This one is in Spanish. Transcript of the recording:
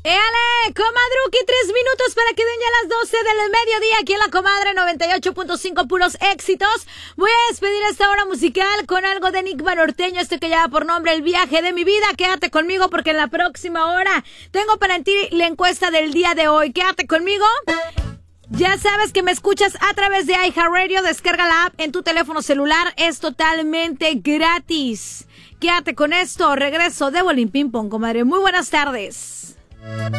Éale, comadruki, 3 minutos para que den ya las 12 del mediodía aquí en la comadre 98.5, puros éxitos. Voy a despedir esta hora musical con algo de Enigma Norteño, que lleva por nombre El Viaje de mi Vida. Quédate conmigo porque en la próxima hora tengo para ti la encuesta del día de hoy. Quédate conmigo. Ya sabes que me escuchas a través de iHeartRadio. Descarga la app en tu teléfono celular. Es totalmente gratis. Quédate con esto. Regreso de Bolín Ping Pong, comadre. Muy buenas tardes.